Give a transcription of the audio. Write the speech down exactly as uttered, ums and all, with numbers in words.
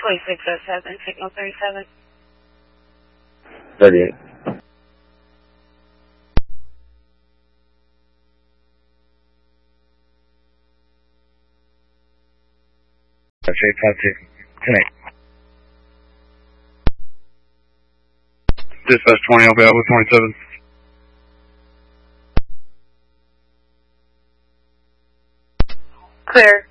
twenty-six oh seven, signal thirty-seven. thirty-eight. That's eight five two. Connect. Dispatch twenty, I'll be out with twenty-seven. Clear.